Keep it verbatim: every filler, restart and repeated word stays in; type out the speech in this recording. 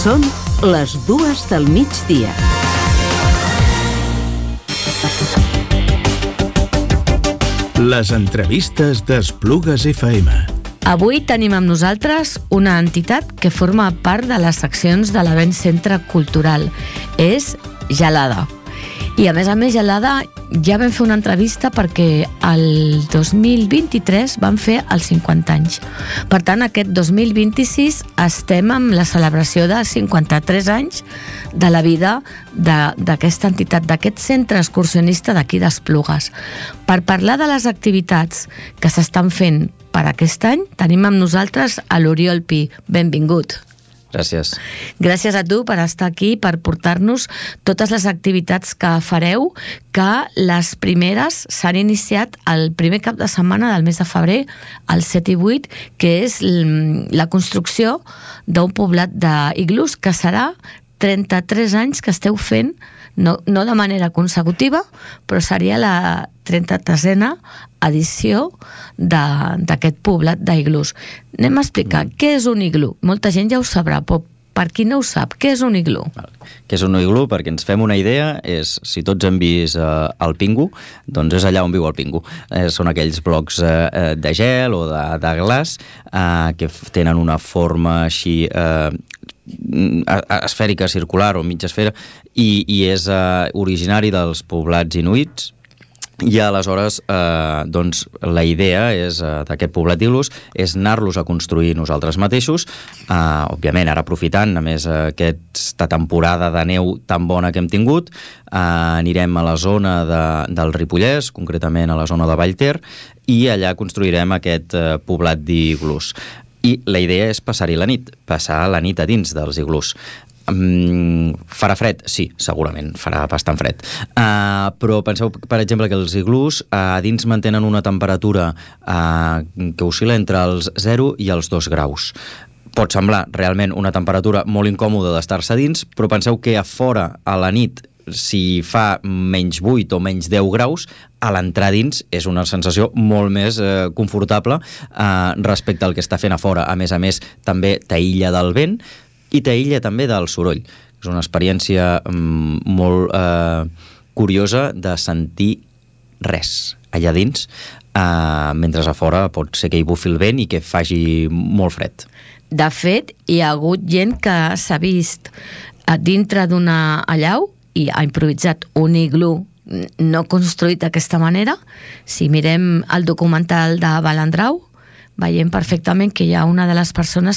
Són les dues del migdia. Les entrevistes d'Esplugues F M. Avui tenim amb nosaltres una entitat que forma part de les seccions de l'Avent Centre Cultural. És Gelada. I a més a més, Gelada, ja vam fer una entrevista perquè el dos mil vint-i-tres van fer els cinquanta anys. Per tant, aquest dos mil vint-i-sis estem amb la celebració de cinquanta-tres anys de la vida d'aquesta entitat, d'aquest centre excursionista d'aquí d'Esplugues. Per parlar de les activitats que s'estan fent per aquest any, tenim amb nosaltres a l'Oriol Pi. Benvingut. Gràcies. Gràcies a tu per estar aquí, per portar-nos totes les activitats que fareu, que les primeres s'han iniciat el primer cap de setmana del mes de febrer, el set i vuit, que és la construcció d'un poblat d'iglús, que serà trenta-tres anys que esteu fent, no, no de manera consecutiva, però seria la trenta-tresena edició d'aquest poblat d'iglús. Anem a explicar mm. què és un iglú. Molta gent ja ho sabrà, però per qui no ho sap, què és un iglú? Què és un iglú? Perquè ens fem una idea, és, si tots hem vist eh, el Pingu, doncs és allà on viu el Pingu. Eh, són aquells blocs eh, de gel o de, de glaç eh, que tenen una forma així eh, esfèrica, circular o mitja esfera, i, i és eh, originari dels poblats inuits. I aleshores, eh, doncs, la idea és eh, d'aquest poblat d'iglús és anar-los a construir nosaltres mateixos, eh, òbviament ara aprofitant, a més, eh, aquesta temporada de neu tan bona que hem tingut, eh, anirem a la zona de, del Ripollès, concretament a la zona de Vallter, i allà construirem aquest eh, poblat d'iglús. I la idea és passar-hi la nit, passar la nit a dins dels iglús. Um, farà fred? Sí, segurament farà bastant fred, uh, però penseu, per exemple, que els iglús uh, a dins mantenen una temperatura uh, que oscil·la entre els zero i els dos graus. Pot semblar realment una temperatura molt incòmoda d'estar-se dins, però penseu que a fora, a la nit, si fa menys vuit o menys deu graus, a l'entrar dins és una sensació molt més eh, confortable eh, respecte al que està fent a fora. A més a més, també t'aïlla del vent i t'aïlla també del soroll. És una experiència mm, molt eh, curiosa de sentir res allà dins, eh, mentre a fora pot ser que hi bufi el vent i que faci molt fred. De fet, hi ha hagut gent que s'ha vist a dintre d'una allau i ha improvisat un iglú no construït d'aquesta manera. Si mirem el documental de Balandrau, veiem perfectament que hi ha una de les persones